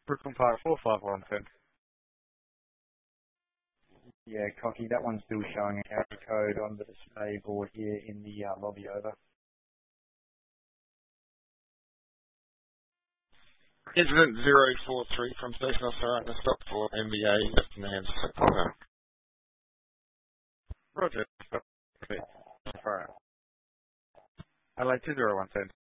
Brooklyn Park 451 send. Yeah, copy. That one's still showing a carrier code on the display board here in the lobby, over. Incident 043 from Station Officer at the stop for MBA, left hands. Over. Roger. Okay. Alright. Adelaide 201 send.